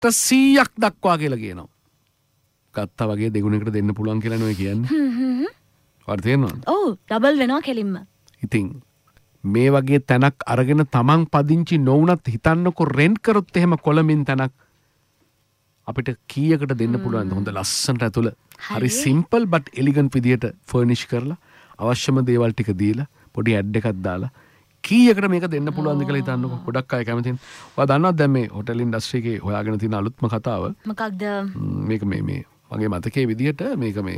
100ක් දක්වා කියලා කියනවා. ගත්තා වගේ දෙගුණයකට දෙන්න පුළුවන් කියලා නෙවෙයි කියන්නේ. හරි තේරෙනවද? ඔව් ඩබල් වෙනවා කෙලින්ම. ඉතින් මේ වගේ තැනක් අරගෙන තමන් පදිංචි නොවුනත් හිතන්නකො රෙන්ට් කරොත් එහෙම කොළඹින් තැනක් අපිට කීයකට දෙන්න පුළුවන්ද? හොඳ ලස්සනට ඇතුළ හරි සිම්පල් බට් එලිගන්ට් විදියට ෆර්නිෂ් කරලා අවශ්‍යම දේවල් ටික දීලා පොඩි ඇඩ් එකක් දාලා කීයකට මේක දෙන්න පුළුවන්ද කියලා හිතන්නකො. ගොඩක් අය කැමතියි. ඔයා දන්නවද දැන් මේ හොටෙල් ඉන්ඩස්ට්‍රි එකේ හොයාගෙන තියෙන අලුත්ම කතාව? මොකක්ද? මේක මේ මගේ මතකයේ විදියට මේක මේ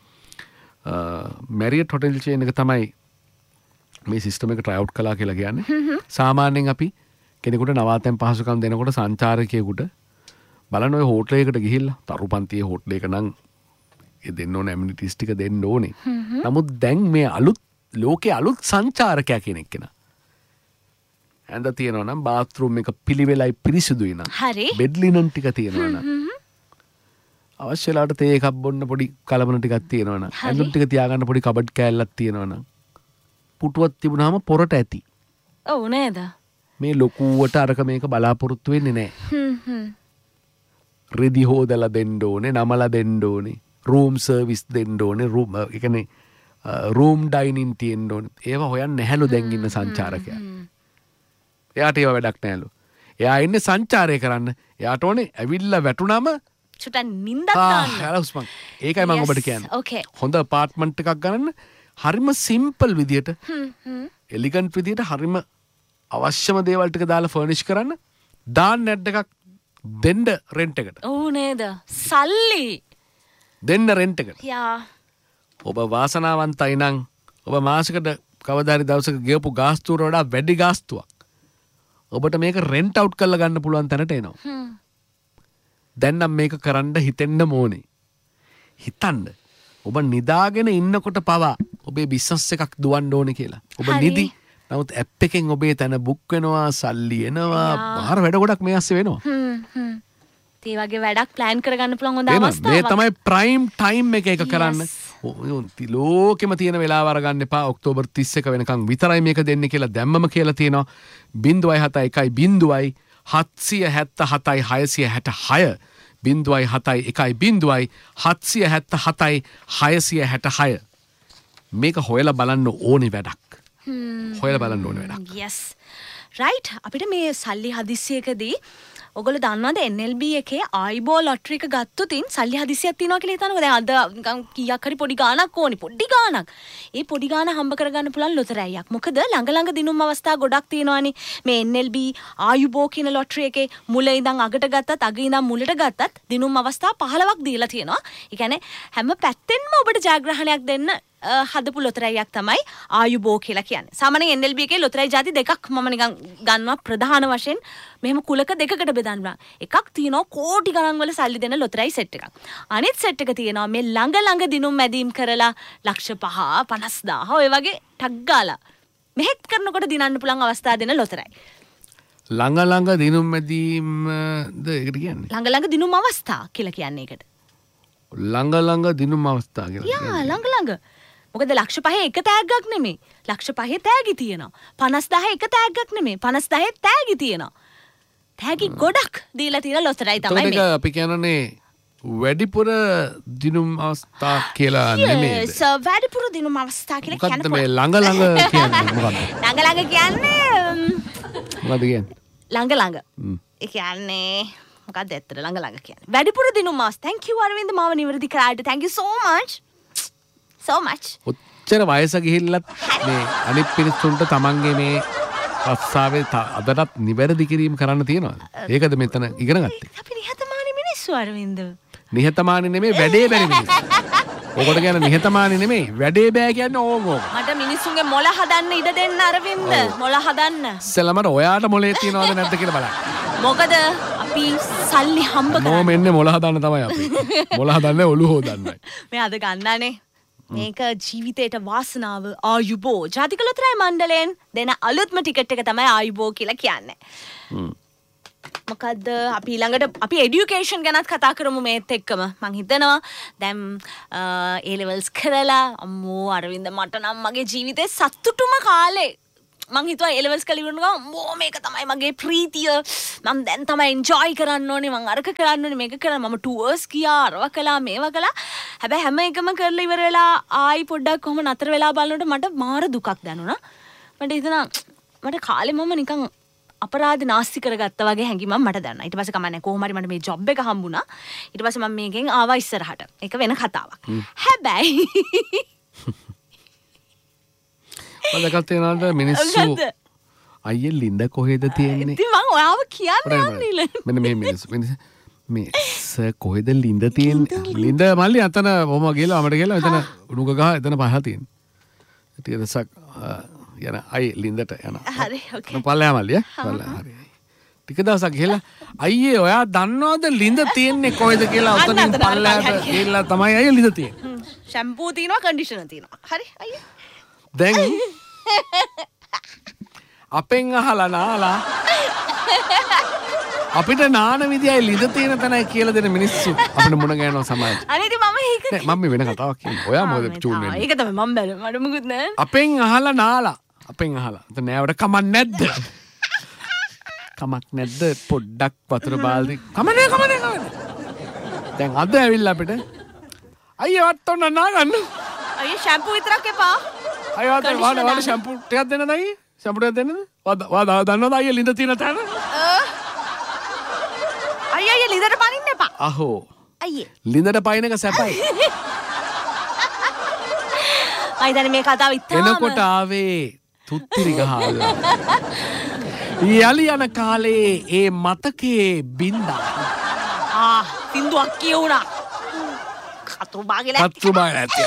මැරියට් හොටෙල් චේන් එක තමයි මේ සිස්ටම් එක try out කළා කියලා කියන්නේ. සාමාන්‍යයෙන් අපි කෙනෙකුට නවාතැන් පහසුකම් දෙනකොට සංචාරකයෙකුට බලන්න ඔය හෝටලයකට ගිහිල්ලා තරුපන්තියේ හෝටලයක නම් ඒ දෙන්න ඕනේ ඇමිනිටිස් ටික දෙන්න ඕනේ. නමුත් දැන් මේ ලෝකේ අලුත් සංචාරකයා කෙනෙක් කෙනා ඇඳ තියෙනවා නම් බාත්රූම් එක පිළිවෙලයි පිරිසිදුයි නම් බෙඩ් ලිනන් ටික තියෙනවා නම් අවශ්‍ය වෙලාවට තේ එකක් බොන්න පොඩි කලබන ටිකක් තියෙනවා නම් ඇඳුම් ටික තියාගන්න පොඩි කබඩ් කෑල්ලක් තියෙනවා නම් පුටුවක් තිබුණාම පොරට ඇති. ඔව් නේද? මේ ලොකුවට අරක මේක බලාපොරොත්තු වෙන්නේ නැහැ. රෙදි හොදලා දෙන්න ඕනේ, නමලා දෙන්න ඕනේ, රූම් සර්විස් දෙන්න ඕනේ, රූම් ඩයිනින් තියෙන්න ඕනේ. ඒවා හොයන්නේ නැහැලු දැන් ඉන්න සංචාරකයා. එයාට ඒවා වැඩක් නැහැලු. එයා ඉන්නේ සංචාරය කරන්න. එයාට ඕනේ ඇවිල්ලා වැටුනම චුට්ටක් නිින්දක් දාන්න. හරස්මන්. ඒකයි මම ඔබට කියන්නේ. Okay. හොඳ අපාර්ට්මන්ට් එකක් ගන්න හරිම සිම්පල් විදියට එලිගන්ට් විදියට හරිම අවශ්‍යම දේවල් ටික දාලා ෆර්නිෂ් කරන්න දාන්න ඇඩ් එකක් දෙන්න රෙන්ට් එකට. ඔව් නේද? සල්ලි දෙන්න රෙන්ට් එකට. යා. ඔබ වාසනාවන්තයි නම් ඔබ මාසෙකට කවදා හරි දවසක ගෙවපු ගාස්තුවට වඩා වැඩි ගාස්තුවක් ඔබට මේක රෙන්ට් අවුට් කරලා ගන්න පුළුවන් තැනට එනවා. දැන් නම් මේක කරන්න හිතෙන්න ඕනේ. හිතන්න. ඔබ නිදාගෙන ඉන්නකොට පවා ඔබේ බිස්නස් එකක් දුවන්න ඕනේ කියලා. ඔබ නිදි. නමුත් ඇප් එකෙන් ඔබේ තැන බුක් වෙනවා, සල්ලි එනවා, බාහිර වැඩ ගොඩක් මේ ASCII වෙනවා. ඒ වගේ වැඩක් ප්ලෑන් කරගන්න පුළුවන් හොඳ අවස්ථාවක්. මේ තමයි ප්‍රයිම් ටයිම් එක කරන්න. ලෝකෙම තියෙන වෙලාව අරගන්න එපා. ඔක්තෝබර් 31 වෙනකන් විතරයි මේක දෙන්නේ කියලා දැම්මම කියලා තියෙනවා. 0.71 777 666 0.71 777 666 මේක හොයලා බලන්න ඕනේ වැඩක්. හොයලා බලන්න ඕනේ වැඩක්. Yes. Right. අපිට මේ සල්ලි හදිස්සියකදී ඔයගොල්ලෝ දන්නවද NLB එකේ ආයිබෝ ලොටරි එක ගත්තොතින් සල්ලි හදිස්සියක් තියනවා කියලා හිතනකො දැන් අද නිකන් කීයක් හරි පොඩි ගාණක් ඕනි පොඩි ගාණක්. ඒ පොඩි ගාණ හම්බ කරගන්න පුළුවන් ලොතරැයියක්. මොකද ළඟ දිනුම් අවස්ථා ගොඩක් තියෙනවානේ. මේ NLB ආයිබෝ කියන ලොටරි එකේ මුල ඉඳන් අගට ගත්තත් අග ඉඳන් මුලට ගත්තත් දිනුම් අවස්ථා 15ක් දීලා තියෙනවා. ඒ කියන්නේ හැම පැත්තෙන්ම ඔබට ජයග්‍රහණයක් දෙන්න හදපු ලොතරැයියක් තමයි ආයුබෝ කියලා කියන්නේ. සාමාන්‍යයෙන් NLB එකේ ලොතරැයි ಜಾති දෙකක් මම නිකන් ගන්නවා ප්‍රධාන වශයෙන් මෙහෙම කුලක දෙකකට බෙදන්නවා. එකක් තියෙනවා කෝටි ගණන් වල සල්ලි දෙන ලොතරැයි සෙට් එකක්. අනිත් සෙට් එක තියෙනවා මේ ළඟ දිනුම් මැදීම් කරලා ලක්ෂ 5 50000 ඔය වගේ ටක් ගාලා මෙහෙත් කරනකොට දිනන්න පුළුවන් අවස්ථා දෙන ලොතරැයි. ළඟ දිනුම් මැදීම්ද ඒකට කියන්නේ? ළඟ දිනුම් අවස්ථා කියලා කියන්නේ ඒකට. ළඟ දිනුම් අවස්ථා කියලා. යා ළඟ මොකද ලක්ෂ 5 එක තෑග්ගක් නෙමෙයි. ලක්ෂ 5 තෑගි තියෙනවා. 50000 එක තෑග්ගක් නෙමෙයි. 50000 තෑගි තියෙනවා. තෑගි ගොඩක් දීලා තියෙන ලොතරැයි තමයි මේ. ඒක අපි කියන්නේ වැඩිපුර දිනුම් අවස්ථා කියලා නෙමෙයි. වැඩිපුර දිනුම් අවස්ථා කියලා කියන්නේ. මොකද්ද මේ ළඟ කියන්නේ මොකද්ද? ළඟ කියන්නේ මොකද්ද කියන්නේ? ළඟ. ඒ කියන්නේ මොකක්ද ඇත්තට ළඟ කියන්නේ? වැඩිපුර දිනුම් අවස්ථා. Thank you අරවින්ද මාව නිවැරදි කරාට. Thank you so much. ඔච්චර වයස ගිහිල්ලත් මේ අනිත් පිරිසුන්ට තමන්ගේ මේ රස්සාවේ අදටත් නිවැරදි කිරීම කරන්න තියෙනවා. ඒකද මෙතන ඉගෙන ගත්තේ. අපි නිහතමානී මිනිස්සු අරවින්ද. නිහතමානී නෙමෙයි වැඩේ බැරි මිනිස්සු. ඔකට කියන්නේ නිහතමානී නෙමෙයි වැඩේ බෑ කියන්නේ ඕක. මට මිනිස්සුන්ගේ මොළ හදන්න ඉඩ දෙන්න අරවින්ද. මොළ හදන්න. ඉස්සෙල්ලාම ඔයාට මොලේ තියනවද නැද්ද කියලා බලන්න. මොකද අපි සල්ලි හම්බ කරන්නේ. මොම එන්නේ මොළ හදන්න තමයි අපි. මොළ හදන්නේ ඔළුව හොදන්නයි. මේ අද ගන්නනේ. මේක ජීවිතයට වාසනාව ආයුබෝ ජාතික ලොතරැයි මණ්ඩලයෙන් දෙන අලුත්ම ටිකට් එක තමයි ආයුබෝ කියලා කියන්නේ. මොකද්ද අපි ඊළඟට අපි এডুকেෂන් ගැනත් කතා කරමු මේත් එක්කම. මං හිතනවා දැන් A levels කරලා අම්මෝ අරවින්ද මට නම් මගේ ජීවිතේ සතුටුම කාලේ මං හිතුවා A levels කරලා ඉවරනවා මේක තමයි මගේ ප්‍රීතිය මම දැන් තමයි එන්ජොයි කරන්න ඕනේ මං අරක කරන්න ඕනේ මේක කරන්න මම ටුවර්ස් ගියා අරව කළා මේවා කළා හැබැයි හැම එකම කරලා ඉවර වෙලා ආයි පොඩ්ඩක් කොහොම නතර වෙලා බලනකොට මට මාර දුකක් දැනුණා මට හිතුණා මට කාලේ මම නිකන් අපරාධ නාස්ති කරගත්තා වගේ හැඟීමක් මට දැනුණා ඊට පස්සේ කමන්නේ කොහොම හරි මට මේ ජොබ් එක හම්බුණා ඊට පස්සේ මම මේකෙන් ආවා ඉස්සරහට ඒක වෙන කතාවක් හැබැයි මදකත් තියෙනවද මිනිස්සු අයියේ ලින්ද කොහෙද තියෙන්නේ ඉතින් මම ඔයාව කියන්නේ යන්නේ මෙන්න මේ මිනිස්සු මේ සර් කොහෙද ලින්ද තියෙන්නේ ලින්ද මල්ලි අතන ඔහම ගිහලා අපිට ගිහලා එතන උණුක ගහ එතන පහ තියෙන්නේ ටික දසක් යන අය ලින්දට යනවා හරි ඕකේ පල්ලෙහා මල්ලි පල්ලෙහා හරි ටික දවසක් ගිහලා අයියේ ඔයා දන්නවද ලින්ද තියෙන්නේ කොහෙද කියලා උතනින් පල්ලෙහාට ගිහලා තමයි අයියේ ලින්ද තියෙන්නේ ෂැම්පූ තියෙනවා කන්ඩිෂනර් තියෙනවා හරි අයියේ දැන් අපෙන් අහලා නාලා අපිට නාන විදියයි ලිද තියෙන තැනයි කියලා දෙන මිනිස්සු අපිට මුණ ගැහෙනවා සමාජය. අනේ ඉතින් මම ඒක නෑ මම වෙන කතාවක් කියන්නේ. ඔයා මොකද චූන් වෙන්නේ? ඒක තමයි මම බැලුවේ. මට මොකුත් නෑ. අපෙන් අහලා නාලා. අපෙන් අහලා. එතන නෑවට කමක් නැද්ද? කමක් නැද්ද පොඩ්ඩක් වතුර බාල්දි. කමනේ. දැන් අද ඇවිල්ලා අපිට අයියේ වට්ටොන්න නාගන්න. අයියේ ෂැම්පූ විතරක් එපා. අයියෝ වාඩ ෂැම්පූ ටිකක් දෙන්නද අයියේ? ෂැම්පූ ටිකක් දෙන්නද? වා දන්නවද අයියේ ලිඳ තියෙන තැන? අයියේ ලිඳට පනින්න එපා. අහෝ. අයියේ. ලිඳට පයින් එක සැපයි. අයි දැන් මේ කතාව ඉතාලම එනකොට ආවේ තුත්තිරි ගහවල. යලි යන කාලේ ඒ මතකේ බින්දා. සින්දුවක් කියුණා. කතුබා නැති.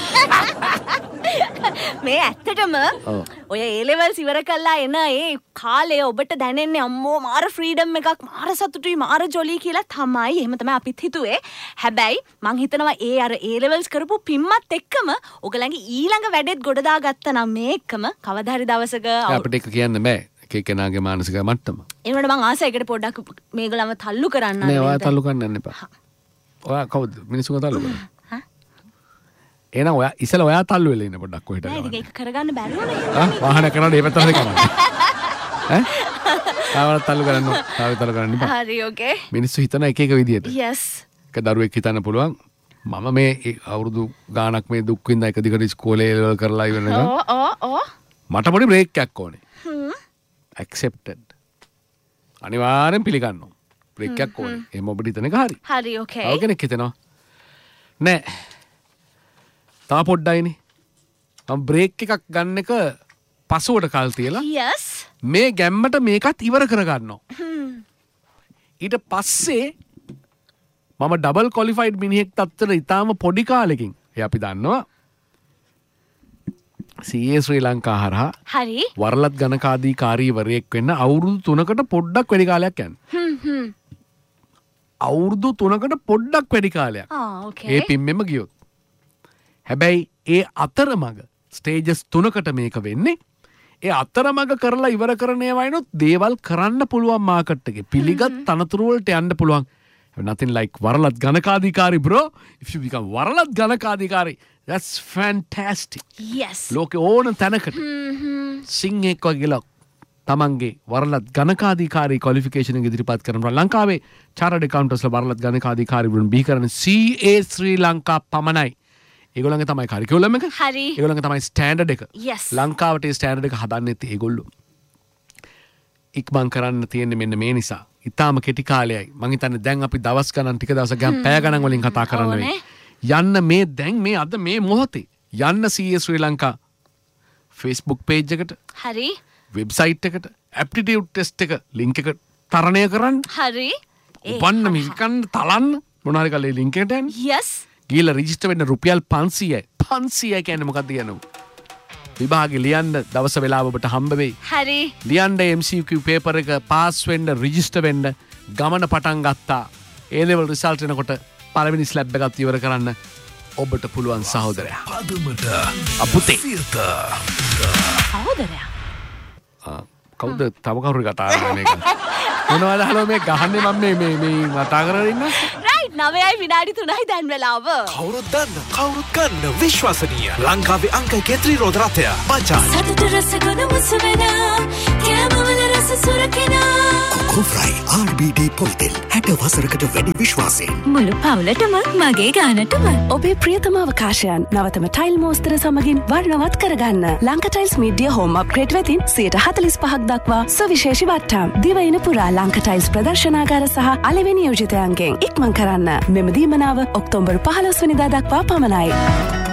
මේ ඇත්තටම ඔය A levels ඉවර කළා එන ඒ කාලේ ඔබට දැනෙන්නේ අම්මෝ මාර ෆ්‍රීඩම් එකක් මාර සතුටුයි මාර ජොලි කියලා තමයි. එහෙම තමයි අපිත් හිතුවේ. හැබැයි මං හිතනවා ඒ අර A levels කරපු පිම්මත් එක්කම ඔයගලගේ ඊළඟ වැඩෙත් ගොඩ දාගත්තා නම් මේකම කවදා හරි දවසක අපිට එක කියන්න බෑ. එක එකනාගේ මානසික මට්ටම. ඒනට මං ආසයි එකට පොඩ්ඩක් මේගොල්ලන්ව තල්ලු කරන්න. නෑ ඔයා තල්ලු කරන්න යන්න එපා. ඔයා කවුද මිනිස්සුන්ව තල්ලු කරන්නේ? එහෙනම් ඔයා ඉස්සෙල්ලා ඔයා තල්ලු වෙලා ඉන්න පොඩ්ඩක් කොහෙට නෑ ඒක කරගන්න බැරිවනේ. වාහන කරනකොට ඒ පැත්තට කමක්. තාවල තල්ලු කරන්න. තාවල තල්ලු කරන්න බෑ. හරි ඕකේ. මිනිස්සු හිතන එක එක විදියට. yes. එක දරුවෙක් හිතන්න පුළුවන් මම මේ අවුරුදු ගාණක් මේ දුක් විඳලා එක දිගට ඉස්කෝලේ ලෙවල් කරලා ඉවර වෙනවා. මට පොඩි බ්‍රේක් එකක් ඕනේ. accepted. අනිවාර්යෙන් පිළිගන්න ඕන. බ්‍රේක් එකක් ඕනේ. එහෙම ඔබට හිතන එක හරි. හරි ඕකේ. තව කෙනෙක් හිතනවා නෑ තා පොඩ්ඩයිනේ මම බ්‍රේක් එකක් ගන්න එක පසුවට කල් තියලා yes. මේ ගැම්මට මේකත් ඉවර කරගන්නවා. ඊට පස්සේ මම ඩබල් කොලිෆයිඩ් මිනිහෙක් තත්තර ඉතාම පොඩි කාලෙකින් අපි දන්නවා CA ශ්‍රී ලංකා හරහා හරි වරලත් ගණකාධීකාරීවරයෙක් වෙන්න අවුරුදු 3කට පොඩ්ඩක් වැඩි කාලයක් යන්න. අවුරුදු 3කට පොඩ්ඩක් වැඩි කාලයක්. ඒ පිම්මෙම ගියොත්. හැබැයි ඒ අතරමඟ ස්ටේජස් 3කට මේක වෙන්නේ. ඒ අතරමඟ කරලා ඉවර කරන ඒවායිනොත් දේවල් කරන්න පුළුවන් මාකට් එකේ. පිළිගත් තනතුරු වලට යන්න පුළුවන්. Nothing like වරලත් ගණකාධිකාරී bro. If you become වරලත් ගණකාධිකාරී that's fantastic. yes. ලෝකේ ඕන තැනකට සිංහෙක් වගේ ගිලා තමන්ගේ වරලත් ගණකාධිකාරී ක්වොලිෆිකේෂන් එක ඉදිරිපත් කරනවා. ලංකාවේ chartered accountants ලා වරලත් ගණකාධිකාරී වුණ බිහි කරන CA ශ්‍රී ලංකා පමණයි. ඒගොල්ලන්ගේ තමයි කරිකියුලම් එක. හරි. ඒගොල්ලන්ගේ තමයි ස්ටෑන්ඩඩ් එක. yes. ලංකාවට ඒ ස්ටෑන්ඩඩ් එක හදන්නෙත් ඒගොල්ලෝ. ඉක්මන් කරන්න තියෙන්නේ මෙන්න මේ නිසා. ඉතාම කෙටි කාලයයි. මං හිතන්නේ දැන් අපි දවස් ගණන් ටික දවසක් ගමන් පැය ගණන් වලින් කතා කරන්න වෙයි. යන්න මේ දැන් මේ අද මේ මොහොතේ යන්න CA ශ්‍රී ලංකා Facebook page එකට. හරි. වෙබ්සයිට් එකට ඇප්ටිටියුඩ් ටෙස්ට් එක ලින්ක් එක තරණය කරන්න. හරි. උපන්න මිල්කන්න තලන්න මොනවා හරි කල්ලේ ලින්ක් එකට යන්න. yes. ගිහලා රෙජිස්ටර් වෙන්න රුපියල් 500යි. 500යි කියන්නේ මොකක්ද කියන්නේ? විභාගේ ලියන්න දවස වෙලාව ඔබට හම්බ වෙයි. හරි. ලියන්න MCQ පේපර් එක පාස් වෙන්න රෙජිස්ටර් වෙන්න ගමන පටන් ගත්තා. A level result එනකොට පළවෙනි ස්ලැබ් එකත් ඉවර කරන්න ඔබට පුළුවන් සහෝදරයා. පදමට අපුතේ. සහෝදරයා. කවුද තව කවුරු කතා කරන්නේ මේක? මොනවද හලෝ මේ ගහන්නේ මම මේ කතා කරගෙන ඉන්නවා? right 9යි විනාඩි 3යි දැන් වෙලාව. කවුරුත් දන්න කවුරුත් ගන්න විශ්වසනීය ලංකාවේ අංක කේත්‍රී රෝද රථය බජාජ්. සතුට රස ගුණ මුසවෙන කෑමවල රස සුරකින කොෆ්‍රයි RBD පොල්තෙල් 60 වසරකට වැඩි විශ්වාසයෙන් මුළු පවුලටම මගේ ගානටම. ඔබේ ප්‍රියතම අවකාශයන් නවතම ටයිල් මෝස්තර සමගින් වර්ණවත් කරගන්න. Lanka tiles media home upgrade වෙතින් 45% දක්වා සවිශේෂී වට්ටම්. දිවයින පුරා ලංකා ටයිල්ස් ප්‍රදර්ශනාගාර සහ අලෙවි නියෝජිතයන්ගෙන් ඉක්මන් කරන්න. මෙම දීමනාව ඔක්තෝබර් 15 වෙනිදා දක්වා පමණයි.